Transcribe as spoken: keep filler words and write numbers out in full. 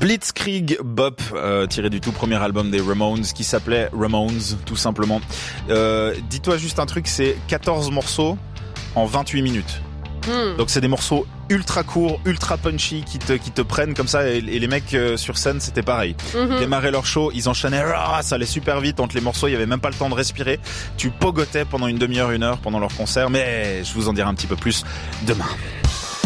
Blitzkrieg Bop, euh, tiré du tout premier album des Ramones, qui s'appelait Ramones, tout simplement. Euh, dis-toi juste un truc, c'est quatorze morceaux en vingt-huit minutes. Mm. Donc c'est des morceaux ultra courts, ultra punchy, qui te qui te prennent comme ça. Et, et les mecs euh, sur scène, c'était pareil. Mm-hmm. Démarraient leur show, ils enchaînaient, ah, ça allait super vite entre les morceaux. Il y avait même pas le temps de respirer. Tu pogotais pendant une demi-heure, une heure pendant leur concert. Mais je vous en dirai un petit peu plus demain.